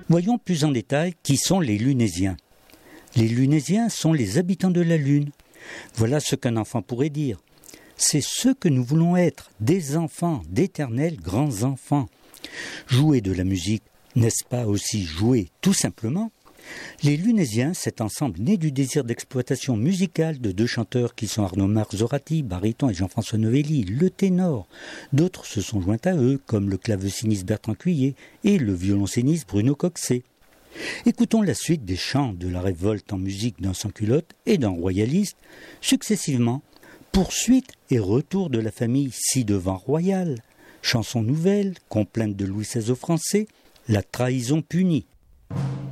Voyons plus en détail qui sont les Lunésiens. Les Lunésiens sont les habitants de la Lune. Voilà ce qu'un enfant pourrait dire. C'est ce que nous voulons être, des enfants, d'éternels grands enfants. Jouer de la musique, n'est-ce pas aussi jouer tout simplement ? Les Lunésiens, cet ensemble né du désir d'exploitation musicale de deux chanteurs qui sont Arnaud Marzorati, baryton, et Jean-François Novelli, le ténor. D'autres se sont joints à eux, comme le claveciniste Bertrand Cuillet et le violoncelliste Bruno Coxet. Écoutons la suite des chants de la révolte en musique d'un sans-culotte et d'un royaliste, successivement poursuite et retour de la famille ci-devant royale, chanson nouvelle, complainte de Louis XVI aux Français, la trahison punie.